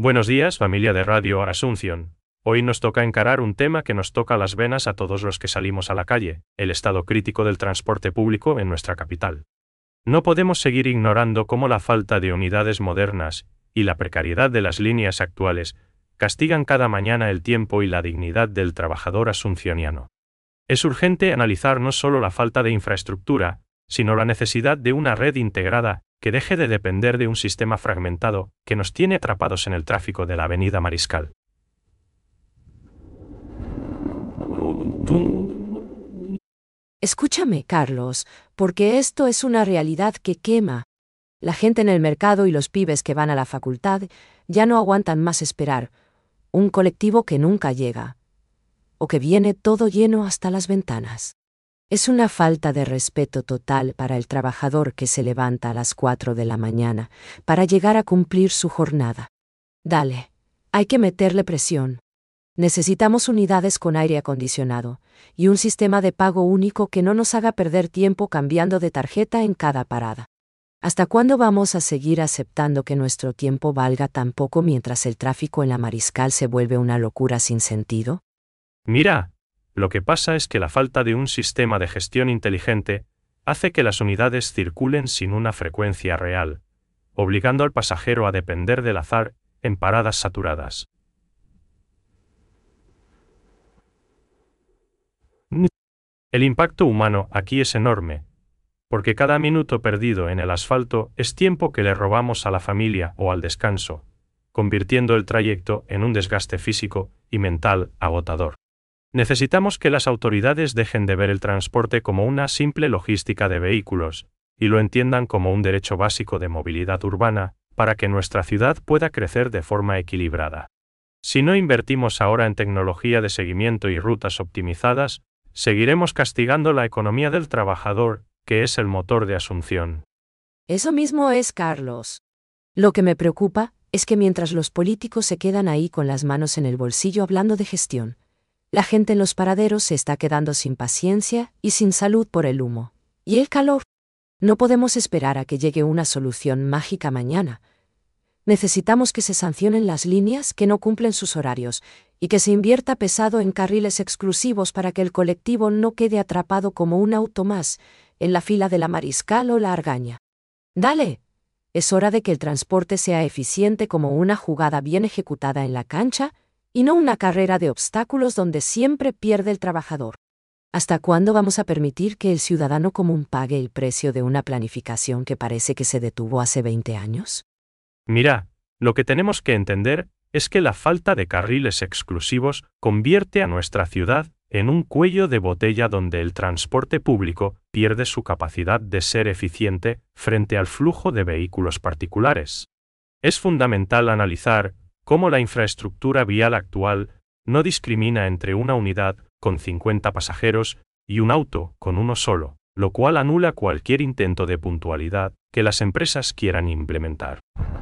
Buenos días, familia de Radio Asunción. Hoy nos toca encarar un tema que nos toca las venas a todos los que salimos a la calle, el estado crítico del transporte público en nuestra capital. No podemos seguir ignorando cómo la falta de unidades modernas y la precariedad de las líneas actuales castigan cada mañana el tiempo y la dignidad del trabajador asuncioniano. Es urgente analizar no solo la falta de infraestructura, sino la necesidad de una red integrada que deje de depender de un sistema fragmentado que nos tiene atrapados en el tráfico de la Avenida Mariscal. Escúchame, Carlos, porque esto es una realidad que quema. La gente en el mercado y los pibes que van a la facultad ya no aguantan más esperar. Un colectivo que nunca llega. O que viene todo lleno hasta las ventanas. Es una falta de respeto total para el trabajador que se levanta a las 4 de la mañana para llegar a cumplir su jornada. Dale, hay que meterle presión. Necesitamos unidades con aire acondicionado y un sistema de pago único que no nos haga perder tiempo cambiando de tarjeta en cada parada. ¿Hasta cuándo vamos a seguir aceptando que nuestro tiempo valga tan poco mientras el tráfico en la Mariscal se vuelve una locura sin sentido? Mira, lo que pasa es que la falta de un sistema de gestión inteligente hace que las unidades circulen sin una frecuencia real, obligando al pasajero a depender del azar en paradas saturadas. El impacto humano aquí es enorme, porque cada minuto perdido en el asfalto es tiempo que le robamos a la familia o al descanso, convirtiendo el trayecto en un desgaste físico y mental agotador. Necesitamos que las autoridades dejen de ver el transporte como una simple logística de vehículos y lo entiendan como un derecho básico de movilidad urbana para que nuestra ciudad pueda crecer de forma equilibrada. Si no invertimos ahora en tecnología de seguimiento y rutas optimizadas, seguiremos castigando la economía del trabajador, que es el motor de Asunción. Eso mismo es, Carlos. Lo que me preocupa es que mientras los políticos se quedan ahí con las manos en el bolsillo hablando de gestión, la gente en los paraderos se está quedando sin paciencia y sin salud por el humo y el calor. No podemos esperar a que llegue una solución mágica mañana. Necesitamos que se sancionen las líneas que no cumplen sus horarios y que se invierta pesado en carriles exclusivos para que el colectivo no quede atrapado como un auto más en la fila de la Mariscal o la Argaña. Dale, es hora de que el transporte sea eficiente como una jugada bien ejecutada en la cancha y no una carrera de obstáculos donde siempre pierde el trabajador. ¿Hasta cuándo vamos a permitir que el ciudadano común pague el precio de una planificación que parece que se detuvo hace 20 años? Mira, lo que tenemos que entender es que la falta de carriles exclusivos convierte a nuestra ciudad en un cuello de botella donde el transporte público pierde su capacidad de ser eficiente frente al flujo de vehículos particulares. Es fundamental analizar cómo la infraestructura vial actual no discrimina entre una unidad con 50 pasajeros y un auto con uno solo, lo cual anula cualquier intento de puntualidad que las empresas quieran implementar.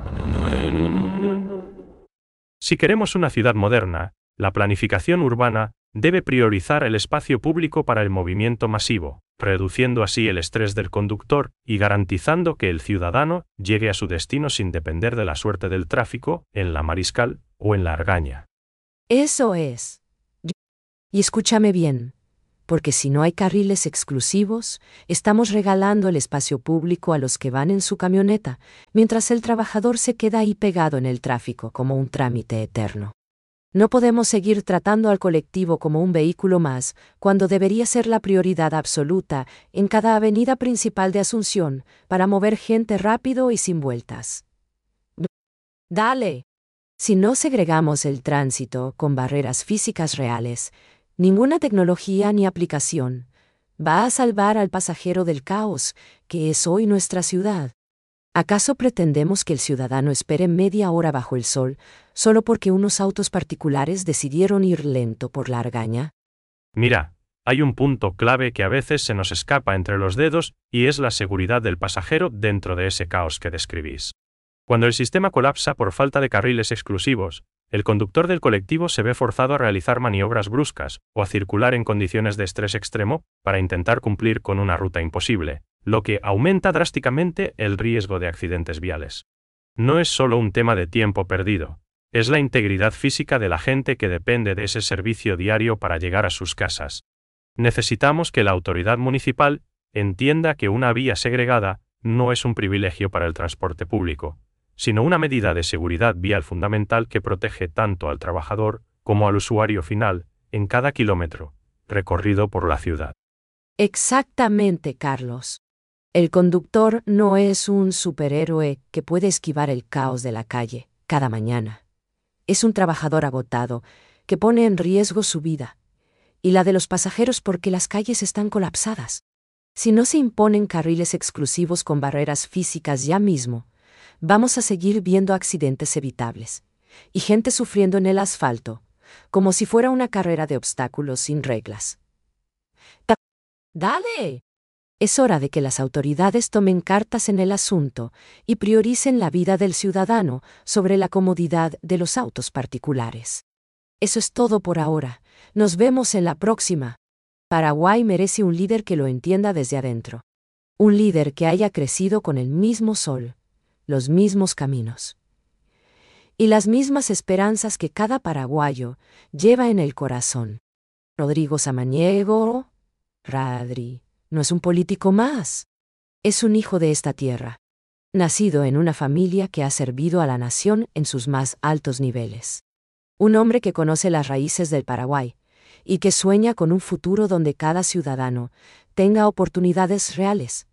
Si queremos una ciudad moderna, la planificación urbana debe priorizar el espacio público para el movimiento masivo, reduciendo así el estrés del conductor y garantizando que el ciudadano llegue a su destino sin depender de la suerte del tráfico en la Mariscal o en la Argaña. Eso es. Y escúchame bien, porque si no hay carriles exclusivos, estamos regalando el espacio público a los que van en su camioneta, mientras el trabajador se queda ahí pegado en el tráfico como un trámite eterno. No podemos seguir tratando al colectivo como un vehículo más, cuando debería ser la prioridad absoluta en cada avenida principal de Asunción para mover gente rápido y sin vueltas. Dale. Si no segregamos el tránsito con barreras físicas reales, ninguna tecnología ni aplicación va a salvar al pasajero del caos que es hoy nuestra ciudad. ¿Acaso pretendemos que el ciudadano espere media hora bajo el sol solo porque unos autos particulares decidieron ir lento por la Argaña? Mira, hay un punto clave que a veces se nos escapa entre los dedos y es la seguridad del pasajero dentro de ese caos que describís. Cuando el sistema colapsa por falta de carriles exclusivos, el conductor del colectivo se ve forzado a realizar maniobras bruscas o a circular en condiciones de estrés extremo para intentar cumplir con una ruta imposible, lo que aumenta drásticamente el riesgo de accidentes viales. No es solo un tema de tiempo perdido, Es la integridad física de la gente que depende de ese servicio diario para llegar a sus casas. Necesitamos que la autoridad municipal entienda que una vía segregada no es un privilegio para el transporte público, sino una medida de seguridad vial fundamental que protege tanto al trabajador como al usuario final en cada kilómetro recorrido por la ciudad. Exactamente, Carlos. El conductor no es un superhéroe que puede esquivar el caos de la calle cada mañana. Es un trabajador agotado que pone en riesgo su vida y la de los pasajeros porque las calles están colapsadas. Si no se imponen carriles exclusivos con barreras físicas ya mismo, vamos a seguir viendo accidentes evitables y gente sufriendo en el asfalto, como si fuera una carrera de obstáculos sin reglas. ¡Dale! Es hora de que las autoridades tomen cartas en el asunto y prioricen la vida del ciudadano sobre la comodidad de los autos particulares. Eso es todo por ahora. Nos vemos en la próxima. Paraguay merece un líder que lo entienda desde adentro. Un líder que haya crecido con el mismo sol, los mismos caminos y las mismas esperanzas que cada paraguayo lleva en el corazón. Rodrigo Samaniego, Radri, no es un político más. Es un hijo de esta tierra, nacido en una familia que ha servido a la nación en sus más altos niveles. Un hombre que conoce las raíces del Paraguay y que sueña con un futuro donde cada ciudadano tenga oportunidades reales.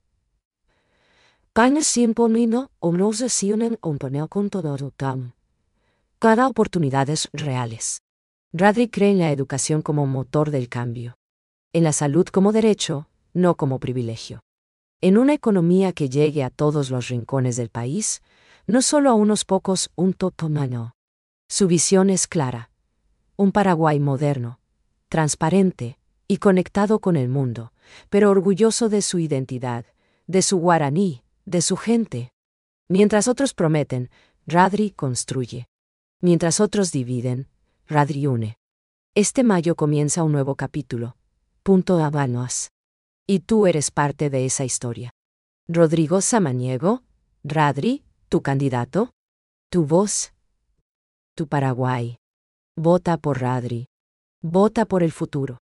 Cada oportunidades reales. Radri cree en la educación como motor del cambio. En la salud como derecho, no como privilegio. En una economía que llegue a todos los rincones del país, no solo a unos pocos, un totomano. Su visión es clara. Un Paraguay moderno, transparente y conectado con el mundo, pero orgulloso de su identidad, de su guaraní, de su gente. Mientras otros prometen, Radri construye. Mientras otros dividen, Radri une. Este mayo comienza un nuevo capítulo. Punto Habanos. Y tú eres parte de esa historia. Rodrigo Samaniego, Radri, tu candidato, tu voz, tu Paraguay. Vota por Radri. Vota por el futuro.